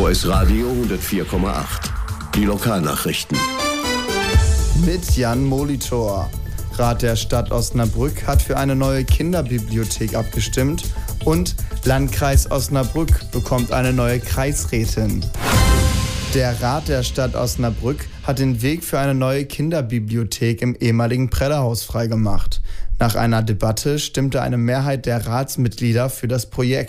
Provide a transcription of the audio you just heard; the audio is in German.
Voice Radio 104,8. Die Lokalnachrichten. Mit Jan Molitor. Rat der Stadt Osnabrück hat für eine neue Kinderbibliothek abgestimmt und Landkreis Osnabrück bekommt eine neue Kreisrätin. Der Rat der Stadt Osnabrück hat den Weg für eine neue Kinderbibliothek im ehemaligen Prellerhaus freigemacht. Nach einer Debatte stimmte eine Mehrheit der Ratsmitglieder für das Projekt.